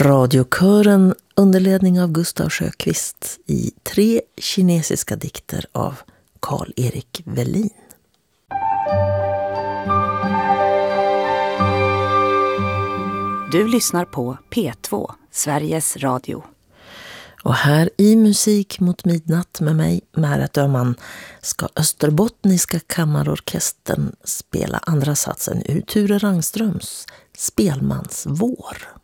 Radiokören under ledning av Gustav Sjöqvist i 3 kinesiska dikter av Karl-Erik Welin. Du lyssnar på P2, Sveriges Radio. Och här i Musik mot midnatt med mig, Märet Öhman, ska Österbottniska kammarorkestern spela andra satsen ur Ture Rangströms Spelmans vår.